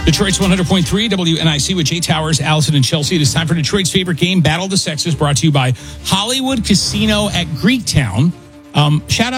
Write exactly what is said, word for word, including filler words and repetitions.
Detroit's one hundred point three W N I C with Jay Towers, Allison, and Chelsea. It is time for Detroit's favorite game, Battle of the Sexes, brought to you by Hollywood Casino at Greektown. Um, shout out